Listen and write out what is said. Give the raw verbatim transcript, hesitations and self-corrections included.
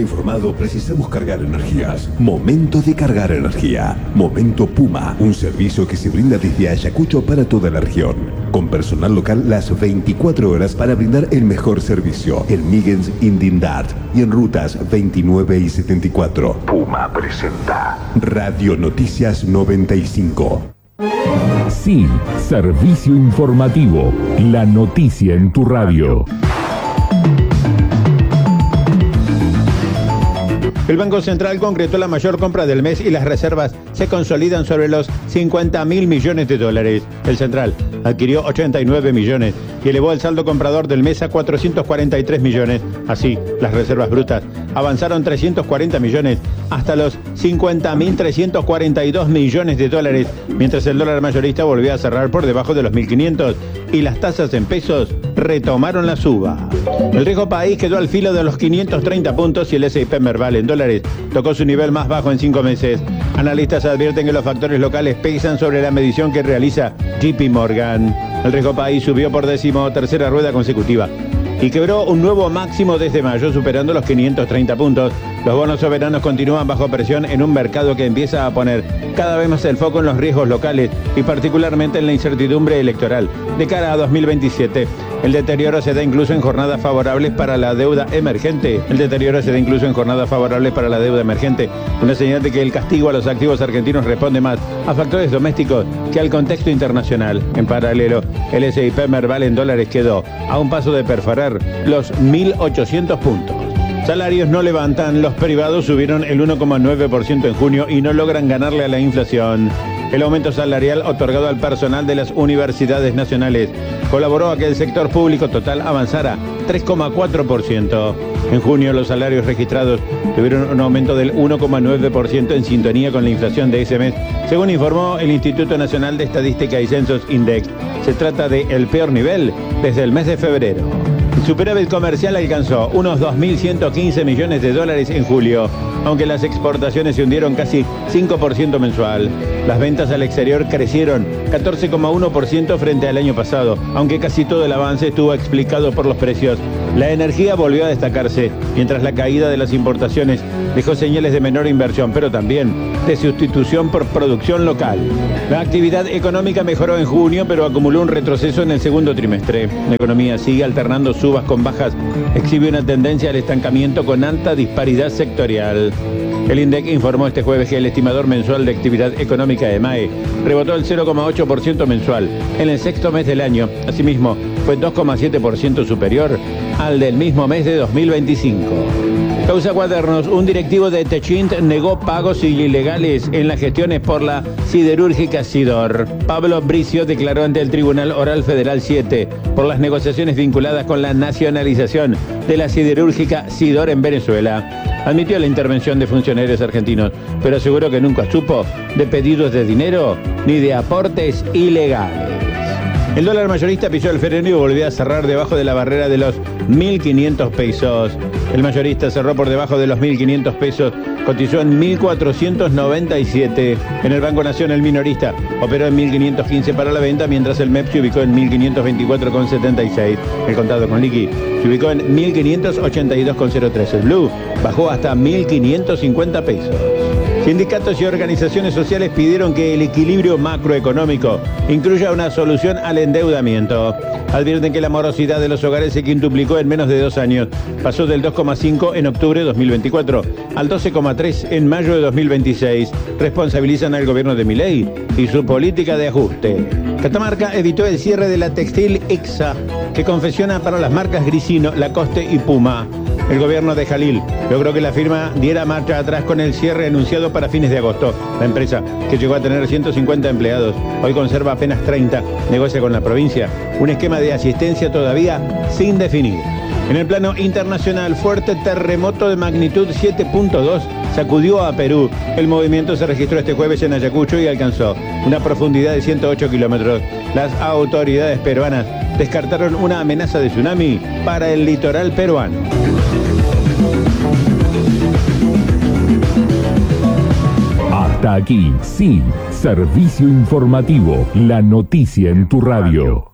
informado, precisamos cargar energías. Momento de cargar energía. Momento Puma, un servicio que se brinda desde Ayacucho para toda la región. Con personal local las veinticuatro horas para brindar el mejor servicio. En Migens Indindad y en rutas veintinueve y setenta y cuatro. Puma presenta Radio Noticias noventa y cinco. Sí, servicio informativo. La noticia en tu radio. El Banco Central concretó la mayor compra del mes y las reservas se consolidan sobre los cincuenta mil millones de dólares. El Central adquirió ochenta y nueve millones y elevó el saldo comprador del mes a cuatrocientos cuarenta y tres millones. Así, las reservas brutas avanzaron trescientos cuarenta millones hasta los cincuenta mil trescientos cuarenta y dos millones de dólares, mientras el dólar mayorista volvió a cerrar por debajo de los mil quinientos y las tasas en pesos retomaron la suba. El riesgo país quedó al filo de los quinientos treinta puntos y el S y P Merval en dólares tocó su nivel más bajo en cinco meses. Analistas advierten que los factores locales pesan sobre la medición que realiza J P Morgan. El riesgo país subió por décimo tercera rueda consecutiva y quebró un nuevo máximo desde mayo, superando los quinientos treinta puntos. Los bonos soberanos continúan bajo presión en un mercado que empieza a poner cada vez más el foco en los riesgos locales y particularmente en la incertidumbre electoral de cara a dos mil veintisiete. El deterioro se da incluso en jornadas favorables para la deuda emergente. El deterioro se da incluso en jornadas favorables para la deuda emergente. Una señal de que el castigo a los activos argentinos responde más a factores domésticos que al contexto internacional. En paralelo, el S y P Merval en dólares quedó a un paso de perforar los mil ochocientos puntos. Salarios no levantan, los privados subieron el uno coma nueve por ciento en junio y no logran ganarle a la inflación. El aumento salarial otorgado al personal de las universidades nacionales colaboró a que el sector público total avanzara tres coma cuatro por ciento. En junio los salarios registrados tuvieron un aumento del uno coma nueve por ciento en sintonía con la inflación de ese mes, según informó el Instituto Nacional de Estadística y Censos INDEC. Se trata de el peor nivel desde el mes de febrero. El superávit comercial alcanzó unos dos mil ciento quince millones de dólares en julio, aunque las exportaciones se hundieron casi cinco por ciento mensual. Las ventas al exterior crecieron catorce coma uno por ciento frente al año pasado, aunque casi todo el avance estuvo explicado por los precios. La energía volvió a destacarse, mientras la caída de las importaciones dejó señales de menor inversión, pero también de sustitución por producción local. La actividad económica mejoró en junio, pero acumuló un retroceso en el segundo trimestre. La economía sigue alternando subas con bajas, exhibe una tendencia al estancamiento con alta disparidad sectorial. El INDEC informó este jueves que el estimador mensual de actividad económica de M A E rebotó el cero coma ocho por ciento mensual en el sexto mes del año. Asimismo, fue dos coma siete por ciento superior al del mismo mes de dos mil veinticinco. Causa Cuadernos, un directivo de Techint negó pagos ilegales en las gestiones por la siderúrgica Sidor. Pablo Bricio declaró ante el Tribunal Oral Federal siete por las negociaciones vinculadas con la nacionalización de la siderúrgica Sidor en Venezuela. Admitió la intervención de funcionarios argentinos, pero aseguró que nunca supo de pedidos de dinero ni de aportes ilegales. El dólar mayorista pisó el freno y volvió a cerrar debajo de la barrera de los mil quinientos pesos. El mayorista cerró por debajo de los mil quinientos pesos, cotizó en mil cuatrocientos noventa y siete. En el Banco Nación el minorista operó en mil quinientos quince para la venta, mientras el M E P se ubicó en mil quinientos veinticuatro coma setenta y seis. El contado con liqui se ubicó en mil quinientos ochenta y dos coma cero tres. El blue bajó hasta mil quinientos cincuenta pesos. Sindicatos y organizaciones sociales pidieron que el equilibrio macroeconómico incluya una solución al endeudamiento. Advierten que la morosidad de los hogares se quintuplicó en menos de dos años. Pasó del dos coma cinco en octubre de dos mil veinticuatro al doce coma tres en mayo de dos mil veintiséis. Responsabilizan al gobierno de Milei y su política de ajuste. Catamarca evitó el cierre de la textil Ixa, que confecciona para las marcas Grisino, Lacoste y Puma. El gobierno de Jalil logró que la firma diera marcha atrás con el cierre anunciado para fines de agosto. La empresa, que llegó a tener ciento cincuenta empleados, hoy conserva apenas treinta, negocia con la provincia un esquema de asistencia todavía sin definir. En el plano internacional, fuerte terremoto de magnitud siete punto dos sacudió a Perú. El movimiento se registró este jueves en Ayacucho y alcanzó una profundidad de ciento ocho kilómetros. Las autoridades peruanas descartaron una amenaza de tsunami para el litoral peruano. Hasta aquí, sí, servicio informativo, la noticia en tu radio.